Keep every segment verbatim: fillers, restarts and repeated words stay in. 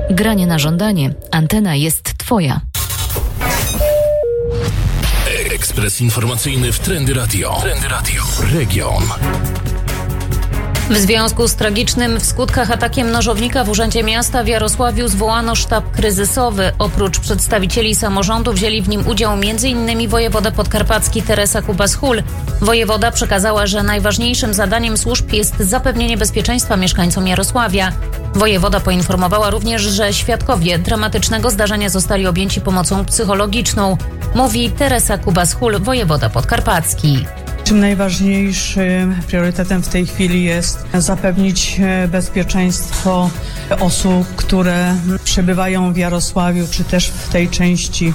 Granie na żądanie. Antena jest Twoja. Ekspres informacyjny w Trendy Radio. Trendy Radio. Region. W związku z tragicznym w skutkach atakiem nożownika w Urzędzie Miasta w Jarosławiu zwołano sztab kryzysowy. Oprócz przedstawicieli samorządu wzięli w nim udział m.in. wojewoda podkarpacki Teresa Kubas-Hul. Wojewoda przekazała, że najważniejszym zadaniem służb jest zapewnienie bezpieczeństwa mieszkańcom Jarosławia. Wojewoda poinformowała również, że świadkowie dramatycznego zdarzenia zostali objęci pomocą psychologiczną. Mówi Teresa Kubas-Hul, wojewoda podkarpacki. Czym najważniejszym priorytetem w tej chwili jest zapewnić bezpieczeństwo osób, które przebywają w Jarosławiu, czy też w tej części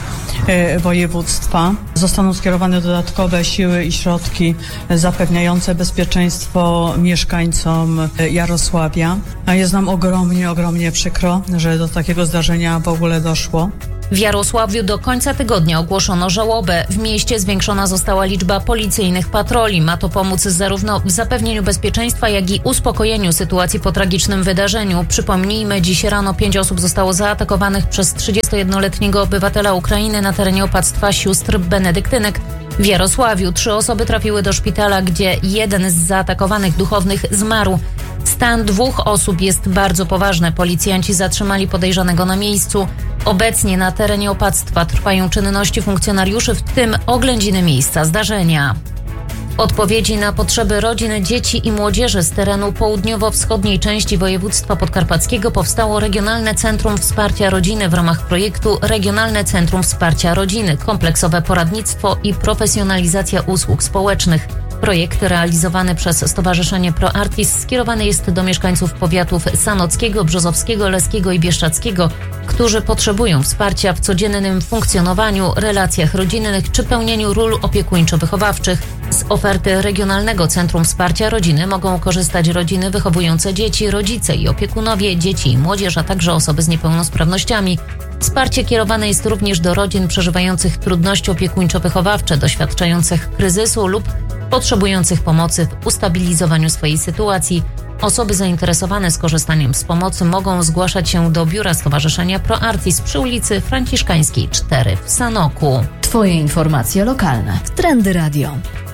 województwa. Zostaną skierowane dodatkowe siły i środki zapewniające bezpieczeństwo mieszkańcom Jarosławia. A jest nam ogromnie, ogromnie przykro, że do takiego zdarzenia w ogóle doszło. W Jarosławiu do końca tygodnia ogłoszono żałobę. W mieście zwiększona została liczba policyjnych patroli. Ma to pomóc zarówno w zapewnieniu bezpieczeństwa, jak i uspokojeniu sytuacji po tragicznym wydarzeniu. Przypomnijmy, dziś rano pięć osób zostało zaatakowanych przez trzydziestojednoletniego obywatela Ukrainy na terenie opactwa sióstr benedyktynek. W Jarosławiu trzy osoby trafiły do szpitala, gdzie jeden z zaatakowanych duchownych zmarł. Stan dwóch osób jest bardzo poważny. Policjanci zatrzymali podejrzanego na miejscu. Obecnie na terenie opactwa trwają czynności funkcjonariuszy, w tym oględziny miejsca zdarzenia. Odpowiedzi na potrzeby rodzin, dzieci i młodzieży z terenu południowo-wschodniej części województwa podkarpackiego powstało Regionalne Centrum Wsparcia Rodziny w ramach projektu Regionalne Centrum Wsparcia Rodziny, kompleksowe poradnictwo i profesjonalizacja usług społecznych. Projekt realizowany przez Stowarzyszenie ProArtis skierowany jest do mieszkańców powiatów sanockiego, brzozowskiego, leskiego i bieszczadzkiego, którzy potrzebują wsparcia w codziennym funkcjonowaniu, relacjach rodzinnych czy pełnieniu ról opiekuńczo-wychowawczych. Z oferty Regionalnego Centrum Wsparcia Rodziny mogą korzystać rodziny wychowujące dzieci, rodzice i opiekunowie, dzieci i młodzież, a także osoby z niepełnosprawnościami. Wsparcie kierowane jest również do rodzin przeżywających trudności opiekuńczo-wychowawcze, doświadczających kryzysu lub potrzebujących pomocy w ustabilizowaniu swojej sytuacji. Osoby zainteresowane skorzystaniem z pomocy mogą zgłaszać się do biura Stowarzyszenia ProArtis przy ulicy Franciszkańskiej cztery w Sanoku. Twoje informacje lokalne w Trendy Radio.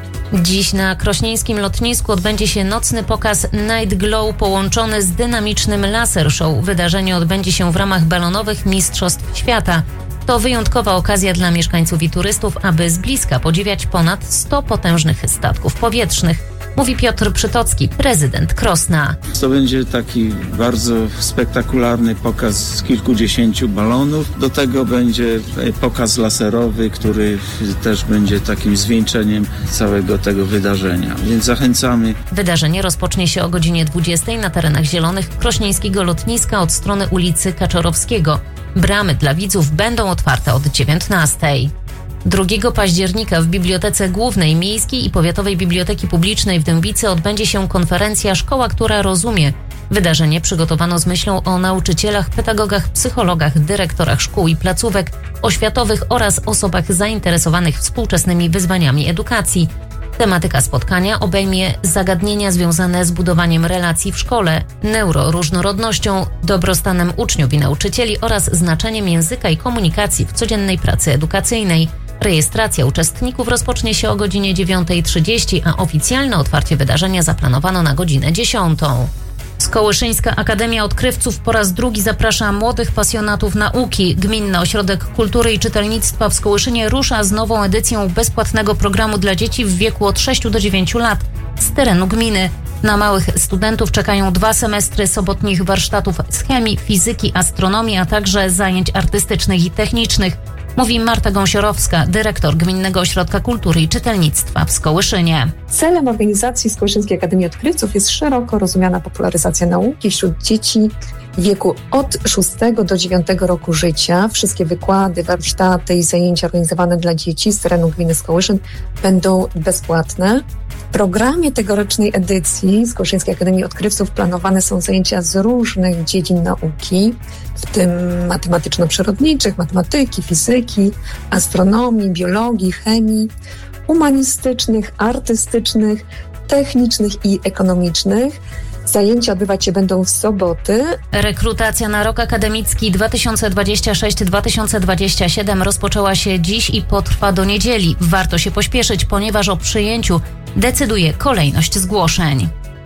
Dziś na krośnieńskim lotnisku odbędzie się nocny pokaz Night Glow połączony z dynamicznym laser show. Wydarzenie odbędzie się w ramach balonowych Mistrzostw Świata. To wyjątkowa okazja dla mieszkańców i turystów, aby z bliska podziwiać ponad sto potężnych statków powietrznych. Mówi Piotr Przytocki, prezydent Krosna. To będzie taki bardzo spektakularny pokaz z kilkudziesięciu balonów. Do tego będzie pokaz laserowy, który też będzie takim zwieńczeniem całego tego wydarzenia. Więc zachęcamy. Wydarzenie rozpocznie się o godzinie dwudziestej na terenach zielonych krośnieńskiego lotniska od strony ulicy Kaczorowskiego. Bramy dla widzów będą otwarte od dziewiętnastej. drugiego października w Bibliotece Głównej Miejskiej i Powiatowej Biblioteki Publicznej w Dębicy odbędzie się konferencja Szkoła, która rozumie. Wydarzenie przygotowano z myślą o nauczycielach, pedagogach, psychologach, dyrektorach szkół i placówek oświatowych oraz osobach zainteresowanych współczesnymi wyzwaniami edukacji. Tematyka spotkania obejmie zagadnienia związane z budowaniem relacji w szkole, neuroróżnorodnością, dobrostanem uczniów i nauczycieli oraz znaczeniem języka i komunikacji w codziennej pracy edukacyjnej. Rejestracja uczestników rozpocznie się o godzinie dziewiątej trzydzieści, a oficjalne otwarcie wydarzenia zaplanowano na godzinę dziesiątą. Skołyszyńska Akademia Odkrywców po raz drugi zaprasza młodych pasjonatów nauki. Gminny Ośrodek Kultury i Czytelnictwa w Skołyszynie rusza z nową edycją bezpłatnego programu dla dzieci w wieku od sześciu do dziewięciu lat z terenu gminy. Na małych studentów czekają dwa semestry sobotnich warsztatów z chemii, fizyki, astronomii, a także zajęć artystycznych i technicznych. Mówi Marta Gąsiorowska, dyrektor Gminnego Ośrodka Kultury i Czytelnictwa w Skołyszynie. Celem organizacji Skołyszyńskiej Akademii Odkrywców jest szeroko rozumiana popularyzacja nauki wśród dzieci w wieku od szóstego do dziewiątego roku życia. Wszystkie wykłady, warsztaty i zajęcia organizowane dla dzieci z terenu gminy Skołyszyn będą bezpłatne. W programie tegorocznej edycji Skołyszyńskiej Akademii Odkrywców planowane są zajęcia z różnych dziedzin nauki, w tym matematyczno-przyrodniczych, matematyki, fizyki, astronomii, biologii, chemii, humanistycznych, artystycznych, technicznych i ekonomicznych. Zajęcia odbywać się będą w soboty. Rekrutacja na rok akademicki dwa tysiące dwudziesty szósty dwa tysiące dwudziesty siódmy rozpoczęła się dziś i potrwa do niedzieli. Warto się pośpieszyć, ponieważ o przyjęciu decyduje kolejność zgłoszeń.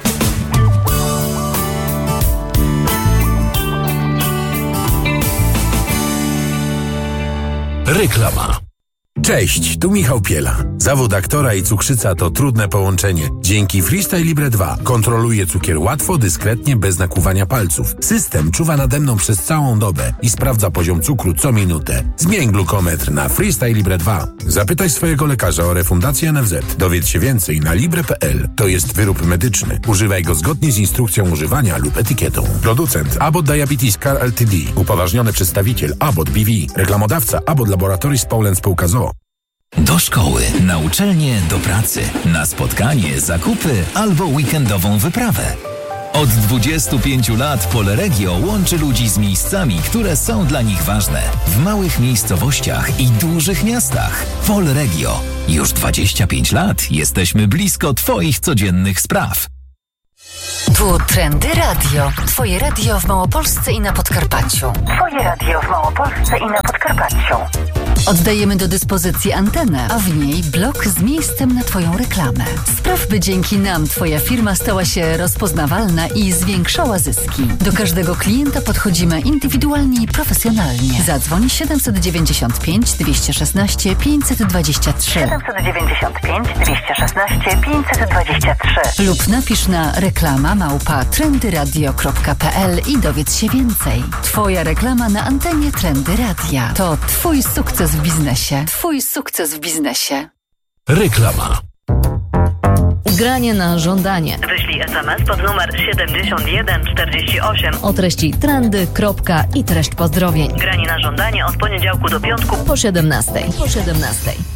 Reklama. Cześć, tu Michał Piela. Zawód aktora i cukrzyca to trudne połączenie. Dzięki Freestyle Libre dwa kontroluję cukier łatwo, dyskretnie, bez nakłuwania palców. System czuwa nade mną przez całą dobę i sprawdza poziom cukru co minutę. Zmień glukometr na Freestyle Libre dwa. Zapytaj swojego lekarza o refundację N F Z. Dowiedz się więcej na libre kropka p l. To jest wyrób medyczny. Używaj go zgodnie z instrukcją używania lub etykietą. Producent Abbott Diabetes Care Ltd. Upoważniony przedstawiciel Abbott B V. Reklamodawca Abbott Laboratories Poland Spółka z o o. Do szkoły, na uczelnię, do pracy, na spotkanie, zakupy albo weekendową wyprawę. Od dwudziestu pięciu lat Polregio łączy ludzi z miejscami, które są dla nich ważne. W małych miejscowościach i dużych miastach. Polregio. Już dwadzieścia pięć lat jesteśmy blisko Twoich codziennych spraw. Tu Trendy Radio. Twoje radio w Małopolsce i na Podkarpaciu. Twoje radio w Małopolsce i na Podkarpaciu. Oddajemy do dyspozycji antenę, a w niej blok z miejscem na Twoją reklamę. Spraw, by dzięki nam Twoja firma stała się rozpoznawalna i zwiększała zyski. Do każdego klienta podchodzimy indywidualnie i profesjonalnie. Zadzwoń siedem dziewięć pięć, dwieście szesnaście, pięćset dwadzieścia trzy siedem dziewięć pięć, dwieście szesnaście, pięćset dwadzieścia trzy lub napisz na reklama małpa trendyradio kropka p l i dowiedz się więcej. Twoja reklama na antenie Trendy Radia. To Twój sukces w biznesie. Twój sukces w biznesie. Reklama. Granie na żądanie. Wyślij es em es pod numer siedemdziesiąt jeden czterdzieści osiem O treści trendy, kropka i treść pozdrowień. Granie na żądanie od poniedziałku do piątku Po siedemnastej. Po siedemnastej.